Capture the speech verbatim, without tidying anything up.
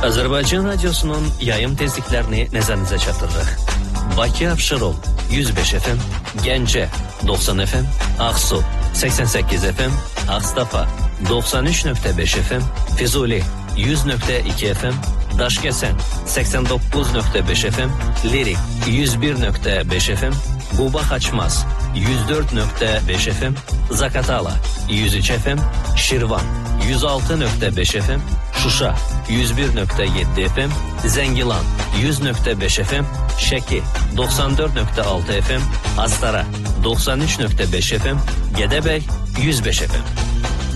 Azərbaycan Radiosu'nun yayım tezliklerini nəzərinizə çatdırırıq. Bakı Abşeron yüz beş F M, Gəncə doksan F M, Ağsu seksen sekiz F M, Ağstafa doksan üç nöqtə beş F M, Füzuli yüz nöqtə iki F M, Daşkəsən seksen dokuz nöqtə beş F M, Lirik yüz bir nöqtə beş F M, Quba Xaçmaz yüz dört nöqtə beş F M, Zakatala yüz üç F M, Şirvan yüz altı nöqtə beş F M, Şuşa yüz bir nöqtə yeddi F M, Zəngilan yüz nöqtə beş F M, Şəki doksan dört nöqtə altı F M, Astara doksan üç nöqtə beş F M, Gədəbəy yüz beş F M.